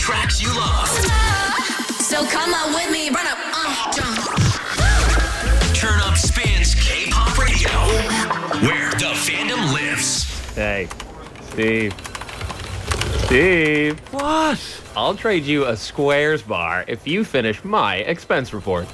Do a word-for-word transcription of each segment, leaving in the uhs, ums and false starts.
tracks you love. So come on with me, run up, uh, jump. Turn Up Spins K-pop Radio, where the fandom lives. Hey, Steve. Steve. What? I'll trade you a Squares bar if you finish my expense report.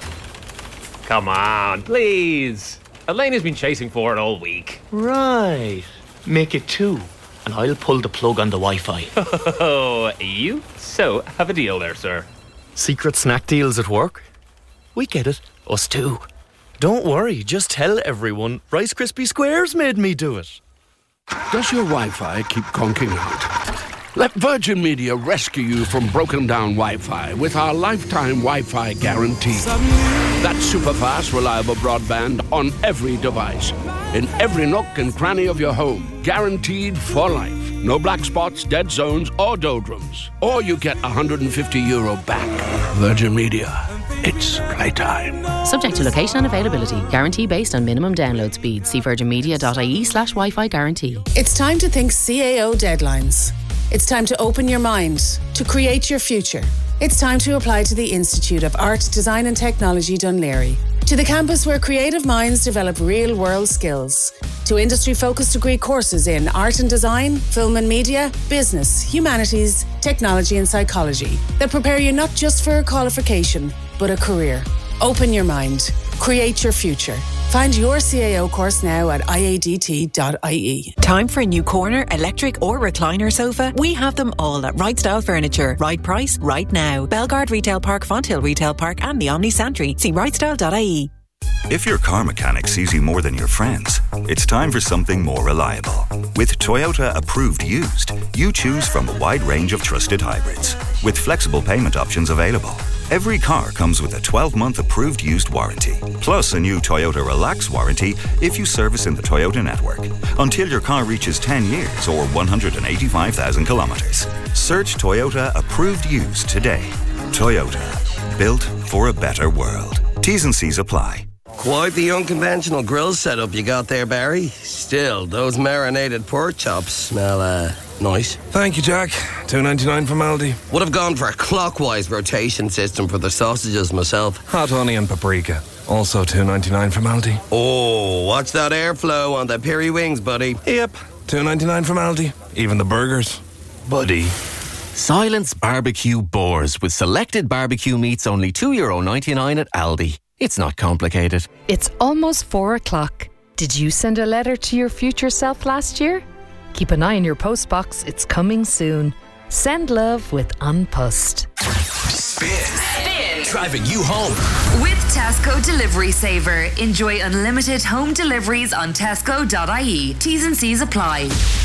Come on, please. Elena's been chasing for it all week. Right. Make it two, and I'll pull the plug on the Wi-Fi. Oh, you so have a deal there, sir. Secret snack deals at work? We get it. Us too. Don't worry, just tell everyone Rice Krispie Squares made me do it. Does your Wi-Fi keep conking out? Let Virgin Media rescue you from broken down Wi-Fi with our lifetime Wi-Fi guarantee. That's super fast, reliable broadband on every device, in every nook and cranny of your home, guaranteed for life. No black spots, dead zones, or doldrums. Or you get one hundred fifty euro back. Virgin Media. It's playtime. Subject to location and availability. Guarantee based on minimum download speed. See virginmedia.ie slash Wi-Fi guarantee. It's time to think C A O deadlines. It's time to open your mind, to create your future. It's time to apply to the Institute of Art, Design and Technology Dún Laoghaire. To the campus where creative minds develop real-world skills. To industry-focused degree courses in art and design, film and media, business, humanities, technology and psychology that prepare you not just for a qualification, but a career. Open your mind. Create your future. Find your C A O course now at I A D T dot I E. Time for a new corner, electric or recliner sofa? We have them all at Right Style Furniture. Right price, right now. Belgard Retail Park, Fonthill Retail Park and the Omni Santry. See right style dot I E. If your car mechanic sees you more than your friends, it's time for something more reliable. With Toyota Approved Used, you choose from a wide range of trusted hybrids, with flexible payment options available. Every car comes with a twelve-month approved used warranty, plus a new Toyota Relax warranty if you service in the Toyota network, until your car reaches ten years or one hundred eighty-five thousand kilometres. Search Toyota Approved Used today. Toyota, built for a better world. T's and C's apply. Quite the unconventional grill setup you got there, Barry. Still, those marinated pork chops smell, uh, nice. Thank you, Jack. two ninety-nine from Aldi. Would have gone for a clockwise rotation system for the sausages myself. Hot honey and paprika. Also two ninety-nine from Aldi. Oh, watch that airflow on the peri wings, buddy. Yep, two ninety-nine from Aldi. Even the burgers. Buddy. Silence Barbecue Boars with selected barbecue meats only two euro ninety-nine at Aldi. It's not complicated. It's almost four o'clock. Did you send a letter to your future self last year? Keep an eye on your postbox. It's coming soon. Send love with Unpussed. Spin. Spin. Driving you home. With Tesco Delivery Saver. Enjoy unlimited home deliveries on tesco dot I E. T's and C's apply.